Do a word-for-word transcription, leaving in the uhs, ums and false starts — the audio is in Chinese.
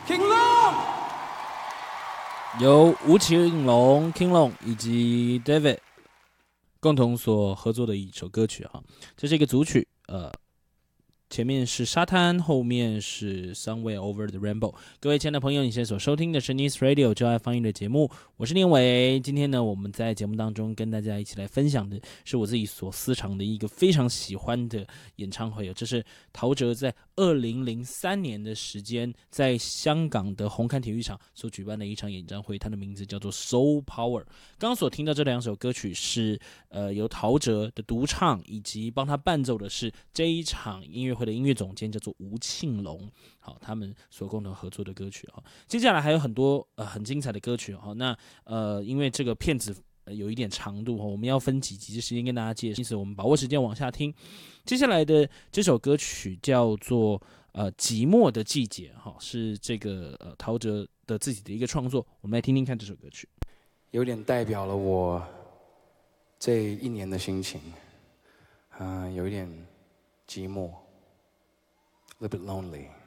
King Long， 由吴奇隆 King Long 以及 David 共同所合作的一首歌曲哈，这是一个组曲，呃，前面是沙滩，后面是 Somewhere Over the Rainbow。各位亲爱的朋友，你现在所收听的是 Nice Radio 就爱放映的节目，我是念伟。今天呢，我们在节目当中跟大家一起来分享的是我自己所私藏的一个非常喜欢的演唱会，这是陶喆在二零零三年的时间，在香港的红磡体育场所举办的一场演唱会，它的名字叫做 Soul Power。刚刚所听到这两首歌曲是呃由陶喆的独唱，以及帮他伴奏的是这一场音乐会的音乐总监叫做吴庆隆，好，他们所共同合作的歌曲哈。接下来还有很多呃很精彩的歌曲哈。那呃因为这个片子有一点长度，我们要分几集的时间跟大家介绍，因此我们把握时间往下听。接下来的这首歌曲叫做呃寂寞的季节，是这个呃陶喆的自己的一个创作，我们来听听看这首歌曲。 有点代表了我这一年的心情，嗯、呃，有一点寂寞 ，a little bit lonely。